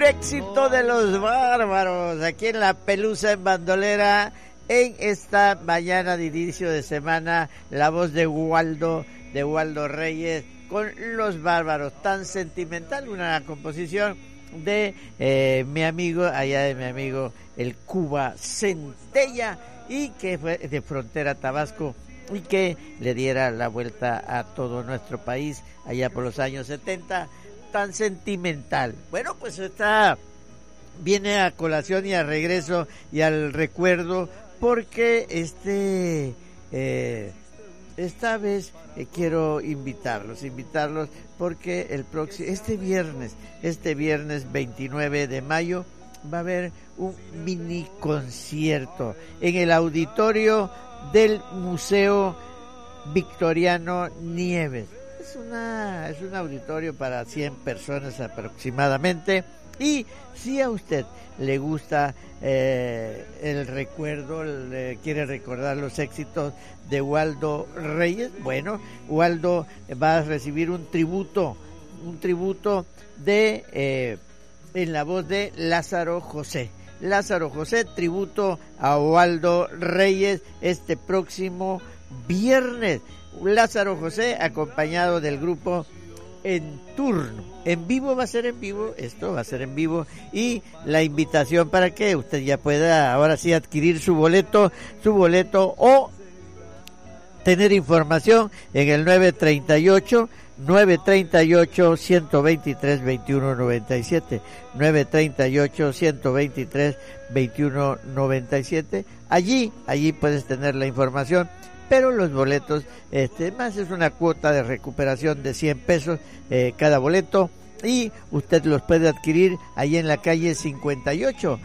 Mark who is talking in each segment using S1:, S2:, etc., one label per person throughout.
S1: éxito de los Bárbaros, aquí en La Pelusa en Bandolera, en esta mañana de inicio de semana, la voz de Waldo Reyes, con Los Bárbaros, tan sentimental, una composición de mi amigo el Cuba Centella, y que fue de Frontera Tabasco, y que le diera la vuelta a todo nuestro país allá por los años 70, tan sentimental. Bueno, pues viene a colación y a regreso y al recuerdo, porque esta vez quiero invitarlos porque este viernes 29 de mayo va a haber un mini concierto en el auditorio del Museo Victoriano Nieves. Es un auditorio para 100 personas aproximadamente, y si a usted le gusta el recuerdo, le quiere recordar los éxitos de Waldo Reyes, bueno, Waldo va a recibir un tributo de en la voz de Lázaro José, tributo a Waldo Reyes este próximo viernes. Lázaro José acompañado del grupo En Turno. Esto va a ser en vivo, y la invitación para que usted ya pueda ahora sí adquirir su boleto o tener información en el 938-123-2197, 938-123-2197. Allí puedes tener la información, pero los boletos, más es una cuota de recuperación de 100 pesos cada boleto, y usted los puede adquirir ahí en la calle 58,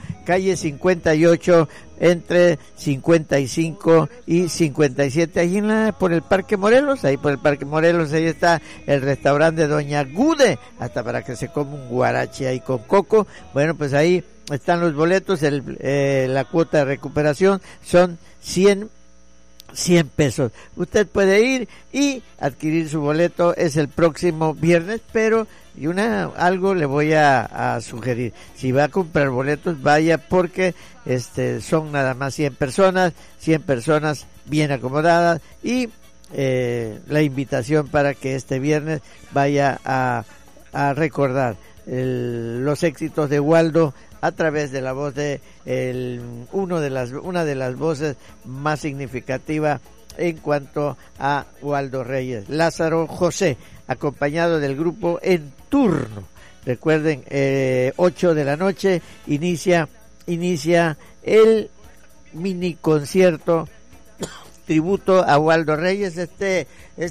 S1: entre 55 y 57, ahí por el Parque Morelos, ahí está el restaurante de Doña Gude, hasta para que se coma un guarache ahí con coco. Bueno, pues ahí están los boletos, la cuota de recuperación son 100 pesos. Usted puede ir y adquirir su boleto, es el próximo viernes, pero algo le voy a sugerir: si va a comprar boletos, vaya, porque son nada más 100 personas bien acomodadas, y la invitación para que este viernes vaya a recordar los éxitos de Waldo a través de la voz de una de las voces más significativas en cuanto a Waldo Reyes, Lázaro José, acompañado del grupo En Turno. Recuerden, 8 de la noche inicia el mini concierto tributo a Waldo Reyes este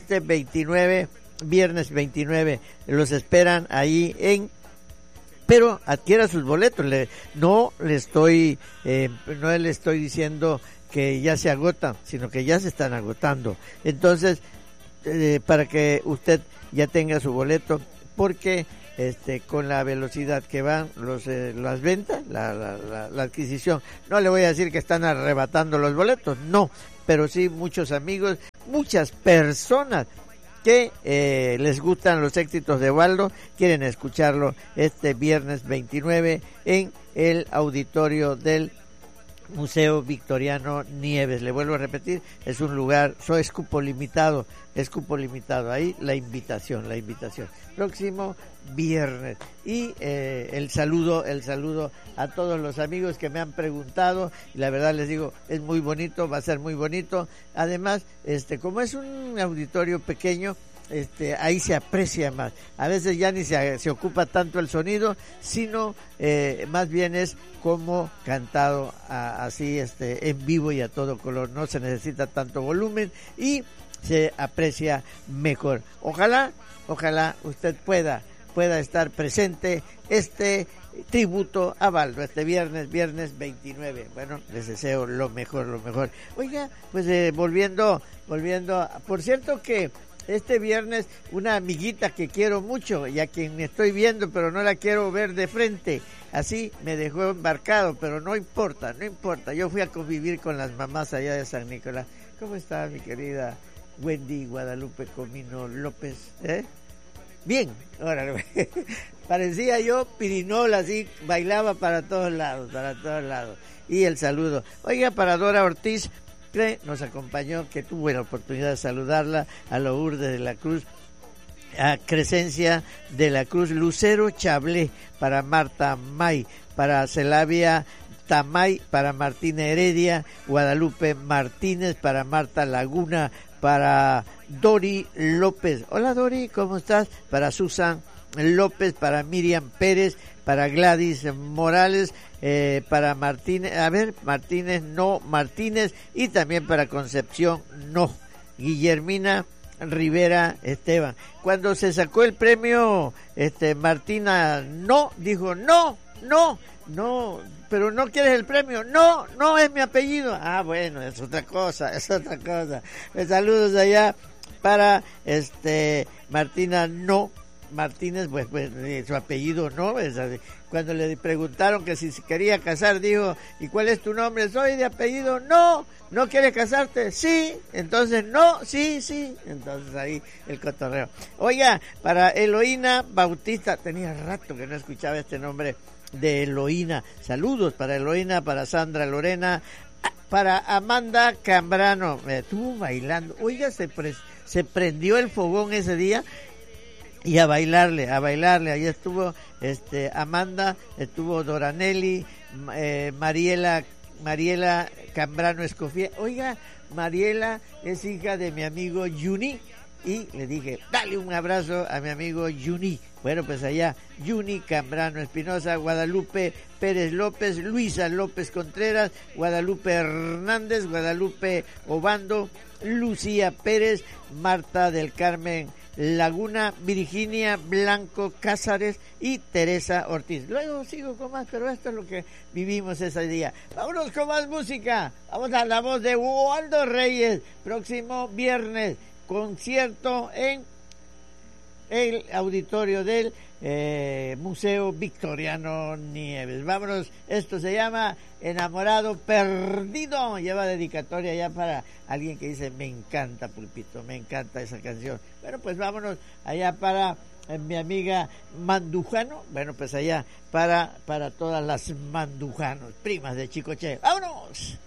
S1: viernes 29. Los esperan ahí pero adquiera sus boletos. No le estoy diciendo que ya se agotan, sino que ya se están agotando. Entonces, para que usted ya tenga su boleto, porque con la velocidad que van las ventas, la adquisición, no le voy a decir que están arrebatando los boletos, no, pero sí muchos amigos, muchas personas que les gustan los éxitos de Waldo, quieren escucharlo este viernes 29 en el auditorio del Museo Victoriano Nieves. Le vuelvo a repetir, es un lugar, es cupo limitado, ahí la invitación, próximo viernes. Y el saludo a todos los amigos que me han preguntado, y la verdad les digo, es muy bonito, va a ser muy bonito. Además, como es un auditorio pequeño, ahí se aprecia más. A veces ya ni se ocupa tanto el sonido, sino más bien es como cantado así en vivo y a todo color. No se necesita tanto volumen y se aprecia mejor. Ojalá usted pueda estar presente tributo a Waldo este viernes 29. Bueno, les deseo lo mejor. Oiga, pues volviendo, por cierto que este viernes una amiguita que quiero mucho y a quien estoy viendo pero no la quiero ver de frente, así me dejó embarcado, pero no importa, yo fui a convivir con las mamás allá de San Nicolás. ¿Cómo está mi querida Wendy Guadalupe Comino López? Bien, órale. Parecía yo pirinola, así, bailaba para todos lados, para todos lados. Y el saludo. Oiga, para Dora Ortiz, que nos acompañó, que tuve la oportunidad de saludarla, a Lourdes de la Cruz, a Crescencia de la Cruz, Lucero Chablé, para Marta May, para Celavia Tamay, para Martina Heredia, Guadalupe Martínez, para Marta Laguna, para Dori López. Hola Dori, ¿cómo estás? Para Susan López, para Miriam Pérez, para Gladys Morales, para Martínez, y también para Concepción Guillermina Rivera Esteban. Cuando se sacó el premio, Martina dijo no, pero no quieres el premio, no es mi apellido. Ah, bueno, es otra cosa. Saludos allá para Martina Martínez, pues su apellido cuando le preguntaron que si se quería casar, dijo, ¿y cuál es tu nombre? Soy de apellido no quieres casarte, sí, entonces no, sí, entonces ahí el cotorreo. Oiga, para Eloína Bautista, tenía rato que no escuchaba este nombre de Eloína, saludos para Eloína, para Sandra Lorena, para Amanda Cambrano, estuvo bailando, oiga, se prendió el fogón ese día, y a bailarle, ahí estuvo Amanda, estuvo Doranelli, Mariela Cambrano Escofía. Oiga, Mariela es hija de mi amigo Juni, y le dije, dale un abrazo a mi amigo Juni. Bueno, pues allá, Juni Cambrano Espinosa, Guadalupe Pérez López, Luisa López Contreras, Guadalupe Hernández, Guadalupe Obando, Lucía Pérez, Marta del Carmen Laguna, Virginia Blanco Cázares y Teresa Ortiz. Luego sigo con más, pero esto es lo que vivimos ese día. Vámonos con más música. Vamos a la voz de Waldo Reyes. Próximo viernes, concierto en el auditorio del Museo Victoriano Nieves. Vámonos, esto se llama Enamorado Perdido. Lleva dedicatoria ya para alguien que dice, me encanta Pulpito, me encanta esa canción. Bueno, pues vámonos allá para mi amiga Mandujano. Bueno, pues allá para todas las Mandujanos, primas de Chicoche. ¡Vámonos!